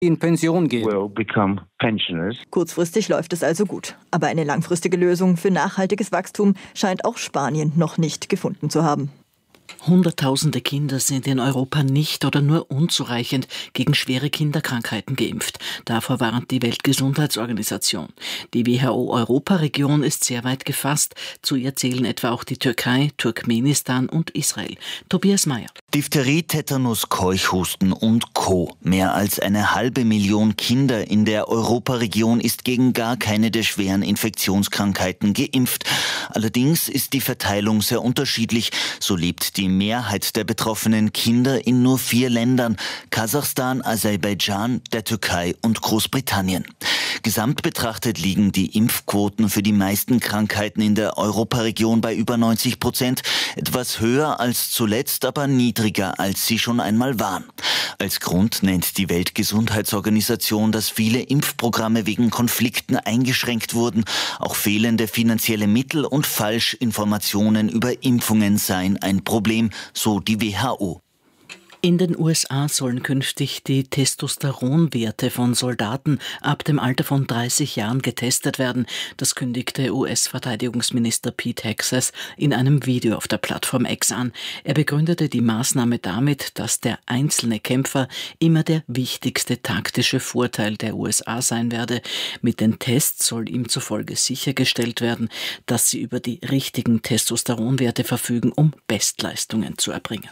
in Pension gehen. Kurzfristig läuft es also gut. Aber eine langfristige Lösung für nachhaltiges Wachstum scheint auch Spanien noch nicht gefunden zu haben. Hunderttausende Kinder sind in Europa nicht oder nur unzureichend gegen schwere Kinderkrankheiten geimpft. Davor warnt die Weltgesundheitsorganisation. Die WHO-Europaregion ist sehr weit gefasst. Zu ihr zählen etwa auch die Türkei, Turkmenistan und Israel. Tobias Mayer. Diphtherie, Tetanus, Keuchhusten und Co. Mehr als 500.000 Kinder in der Europaregion ist gegen gar keine der schweren Infektionskrankheiten geimpft. Allerdings ist die Verteilung sehr unterschiedlich. So lebt die Mehrheit der betroffenen Kinder in nur 4 Ländern: Kasachstan, Aserbaidschan, der Türkei und Großbritannien. Gesamt betrachtet liegen die Impfquoten für die meisten Krankheiten in der Europaregion bei über 90%, etwas höher als zuletzt, aber niedriger, als sie schon einmal waren. Als Grund nennt die Weltgesundheitsorganisation, dass viele Impfprogramme wegen Konflikten eingeschränkt wurden. Auch fehlende finanzielle Mittel und Falschinformationen über Impfungen seien ein Problem, so die WHO. In den USA sollen künftig die Testosteronwerte von Soldaten ab dem Alter von 30 Jahren getestet werden. Das kündigte US-Verteidigungsminister Pete Hegseth in einem Video auf der Plattform X an. Er begründete die Maßnahme damit, dass der einzelne Kämpfer immer der wichtigste taktische Vorteil der USA sein werde. Mit den Tests soll ihm zufolge sichergestellt werden, dass sie über die richtigen Testosteronwerte verfügen, um Bestleistungen zu erbringen.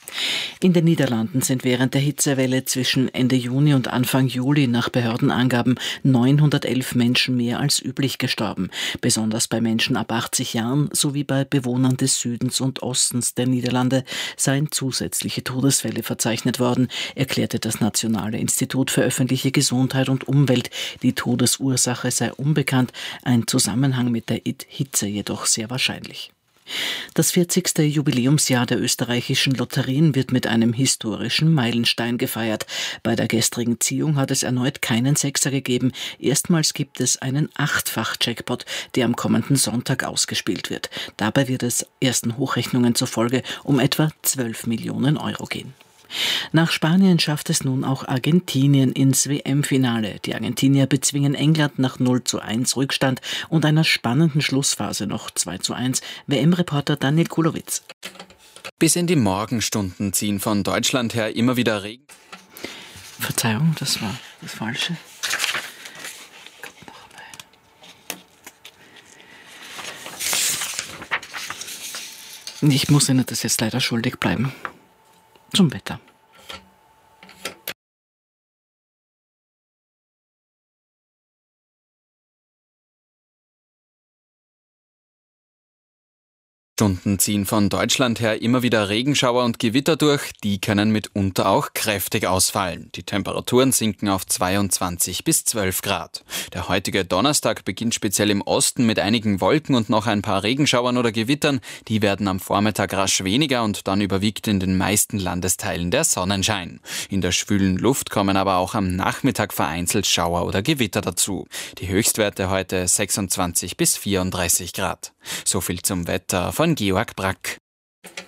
In den Niederlanden sind während der Hitzewelle zwischen Ende Juni und Anfang Juli nach Behördenangaben 911 Menschen mehr als üblich gestorben. Besonders bei Menschen ab 80 Jahren sowie bei Bewohnern des Südens und Ostens der Niederlande seien zusätzliche Todesfälle verzeichnet worden, erklärte das Nationale Institut für öffentliche Gesundheit und Umwelt. Die Todesursache sei unbekannt, ein Zusammenhang mit der Hitze jedoch sehr wahrscheinlich. Das 40. Jubiläumsjahr der österreichischen Lotterien wird mit einem historischen Meilenstein gefeiert. Bei der gestrigen Ziehung hat es erneut keinen Sechser gegeben. Erstmals gibt es einen 8-fach-Jackpot, der am kommenden Sonntag ausgespielt wird. Dabei wird es ersten Hochrechnungen zufolge um etwa 12 Millionen Euro gehen. Nach Spanien schafft es nun auch Argentinien ins WM-Finale. Die Argentinier bezwingen England nach 0:1 Rückstand und einer spannenden Schlussphase noch 2:1. WM-Reporter Daniel Kulowitz. Bis in die Morgenstunden ziehen von Deutschland her immer wieder Regen. Verzeihung, das war das Falsche. Ich muss Ihnen das jetzt leider schuldig bleiben. Zum Wetter. Stunden ziehen von Deutschland her immer wieder Regenschauer und Gewitter durch. Die können mitunter auch kräftig ausfallen. Die Temperaturen sinken auf 22 bis 12 Grad. Der heutige Donnerstag beginnt speziell im Osten mit einigen Wolken und noch ein paar Regenschauern oder Gewittern. Die werden am Vormittag rasch weniger und dann überwiegt in den meisten Landesteilen der Sonnenschein. In der schwülen Luft kommen aber auch am Nachmittag vereinzelt Schauer oder Gewitter dazu. Die Höchstwerte heute 26 bis 34 Grad. So viel zum Wetter von Georg Brack.